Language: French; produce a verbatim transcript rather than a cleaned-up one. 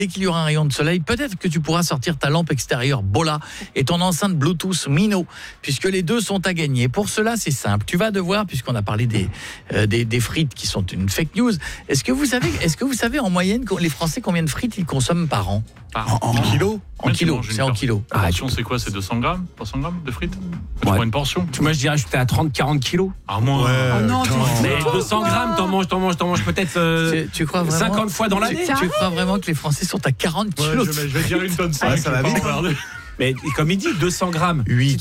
Dès qu'il y aura un rayon de soleil, peut-être que tu pourras sortir ta lampe extérieure Bola et ton enceinte Bluetooth Mino, puisque les deux sont à gagner. Pour cela, c'est simple. Tu vas devoir, puisqu'on a parlé des, euh, des, des frites qui sont une fake news, est-ce que vous savez, est-ce que vous savez en moyenne les Français combien de frites ils consomment par an? En, en kilos En kilos, c'est en kilos. La portion, c'est quoi? C'est deux cents grammes, trois cents grammes de frites? Tu Ouais. prends une portion? Moi, je dirais que j'étais à trente à quarante kilos. Ah, moins. Ouais. Oh non, tu Mais deux cents grammes, t'en manges, t'en manges, t'en manges peut-être euh, Tu, tu crois vraiment, cinquante fois dans l'année. tu, tu crois vraiment que les Français sont à quarante Ouais, kilos? je, vais, je vais dire une tonne cinq. Ouais, ça va vite. Mais comme il dit, deux cents grammes. Oui.